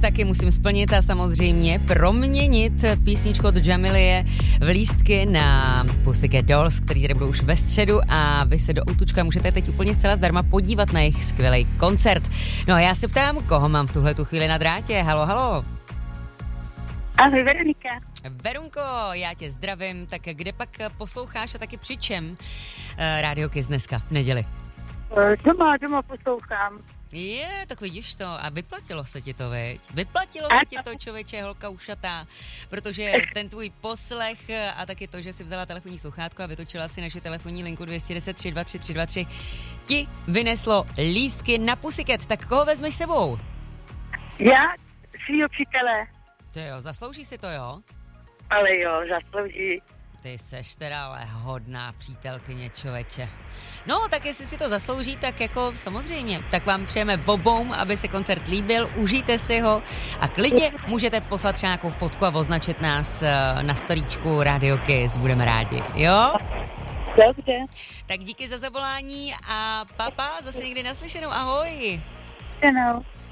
taky musím splnit a samozřejmě proměnit písničku od Jamilie v lístky na Pussycat Dolls, který tady budou už ve středu a vy se do Outučka můžete teď úplně zcela zdarma podívat na jejich skvělý koncert. No a já se ptám, koho mám v tuhletu chvíli na drátě. Halo, halo. Ahoj, Veronika. Verunko, já tě zdravím, tak kde pak posloucháš a taky při čem Rádio Kiss dneska v neděli? Doma poslouchám. Tak vidíš to a vyplatilo se ti to, viď? Vyplatilo se ti to, člověče, holka ušatá, protože ten tvůj poslech a taky to, že jsi vzala telefonní sluchátko a vytočila si naši telefonní linku 210 323 323, ti vyneslo lístky na Pussycat, tak koho vezmeš sebou? Já svýho přítele. To jo, zaslouží si to, jo? Ale jo, zaslouží. Ty seš teda ale hodná přítelkyně, člověče. No, tak jestli si to zaslouží, tak jako samozřejmě. Tak vám přejeme obou, aby se koncert líbil, užijte si ho a klidně můžete poslat třeba nějakou fotku a označit nás na storíčku Radio Kiss, budeme rádi, jo? Dobře. Tak díky za zavolání a papa, zase někdy naslyšenou, ahoj. Ano.